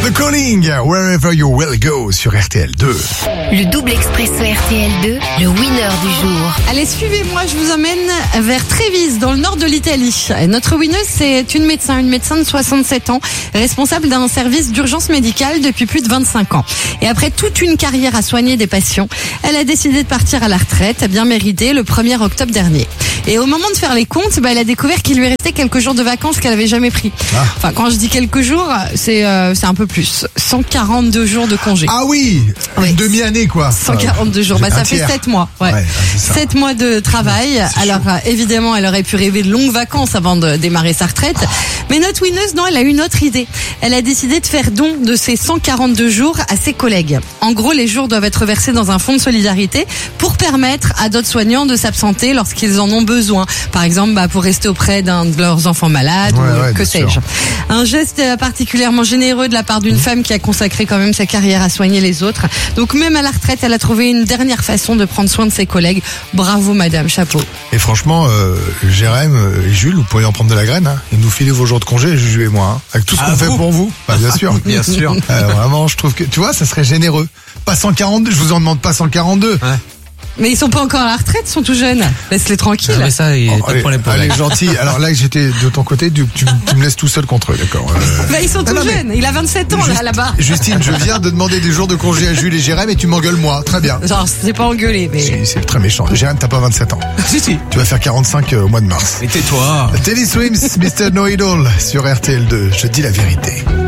The Calling, Wherever You Will Go sur RTL 2. Le double expresso RTL 2, le winner du jour. Allez, suivez-moi, je vous emmène vers Trévise, dans le nord de l'Italie. Notre winneuse, c'est une médecin de 67 ans, responsable d'un service d'urgence médicale depuis plus de 25 ans. Et après toute une carrière à soigner des patients, elle a décidé de partir à la retraite, bien méritée, le 1er octobre dernier. Et au moment de faire les comptes, elle a découvert qu'il lui restait quelques jours de vacances qu'elle avait jamais pris. Enfin, quand je dis quelques jours, c'est un peu plus. 142 jours de congé. Ah oui, Oui. Une demi-année quoi. 142 jours, ça fait 7 mois. Ouais. C'est ça. 7 mois de travail. Alors évidemment, elle aurait pu rêver de longues vacances avant de démarrer sa retraite. Mais notre winneuse, non, elle a une autre idée. Elle a décidé de faire don de ces 142 jours à ses collègues. En gros, les jours doivent être versés dans un fonds de solidarité pour permettre à d'autres soignants de s'absenter lorsqu'ils en ont besoin. Par exemple, pour rester auprès d'un de leurs enfants malades ou que sais-je. sûr. Un geste particulièrement généreux de la part d'une femme qui a consacré quand même sa carrière à soigner les autres. Donc même à la retraite, elle a trouvé une dernière façon de prendre soin de ses collègues. Bravo madame, chapeau. Et franchement, Jérém et Jules, vous pourriez en prendre de la graine, hein, et nous filer vos jours de congé, Juju et moi, hein, avec tout ce qu'on fait pour vous. Bien sûr. Bien sûr. Vraiment, je trouve que, tu vois, ça serait généreux. Pas 142, je vous en demande pas 142. Ouais. Mais ils sont pas encore à la retraite, ils sont tout jeunes. Laisse-les tranquilles. Mais ça, il y a pas de problème pour allez, elle. gentil. Alors là, j'étais de ton côté, tu me laisses tout seul contre eux, d'accord. Ils sont tout non, mais- jeunes. Il a 27 ans là-bas. Justine, je viens de demander des jours de congé à Jules et Jérém et tu m'engueules moi. Très bien. Genre, c'est pas engueulé, mais. C'est très méchant. Jérém, t'as pas 27 ans. Si. Tu vas faire 45 au mois de mars. Mais tais-toi. Teddy Swims, Mr. Know It All sur RTL 2. Je dis la vérité.